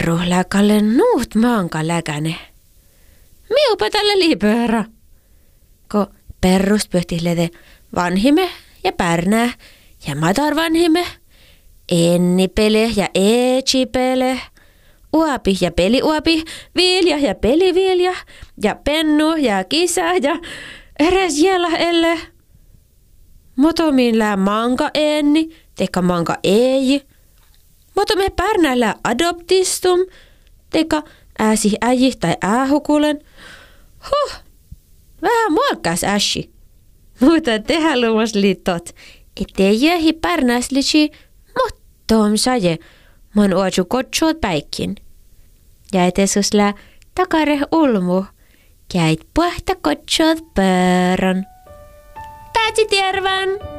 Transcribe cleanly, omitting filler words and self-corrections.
peruhlääkalle nuut maanka läkäne. Miupa tälle liipöörä. Ko perrust pöhtihlede vanhime ja pärnää ja matar vanhime. Ennipele ja eetsipele. Uapi ja peliuapi, vilja ja pelivilja, ja pennu ja kisa ja eres jela elle. Motomin lää manka enni, teka manka ei. Motome pärnällä adoptistum, teka ääsi äji tai äähukulen. Vähän muokkaas äsi. Mutta tehdä lumas liitot, ettei jähi pärnäslisi, mottom saje. Mon ootsu kotsot päikin. Ja etesusla takare ulmu. Käit puhta kotsot pörön. Päätsi tervan!